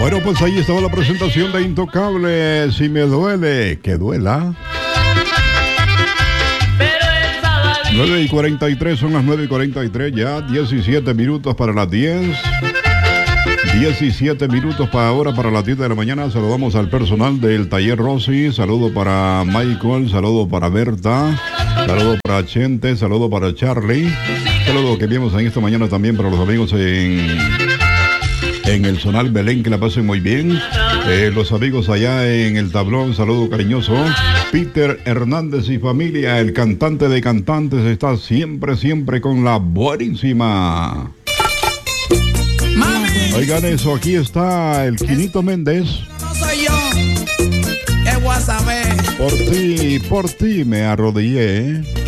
Bueno, pues ahí estaba la presentación de Intocable. Si me duele, que duela. 9:43, son las 9:43 ya, 17 minutos para las 10. 17 minutos para ahora, para las 10 de la mañana. Saludamos al personal del Taller Rossi. Saludo para Michael, saludo para Berta, saludo para Chente, saludo para Charlie. Saludo que vimos en esta mañana también para los amigos en el Zonal Belén, que la pasen muy bien. Los amigos allá en el tablón, saludo cariñoso. Peter Hernández y familia, el cantante de cantantes, está siempre, siempre con la buenísima. Mami. Oigan eso, aquí está el Quinito Méndez. No soy yo. ¿Qué voy a saber? Por ti me arrodillé.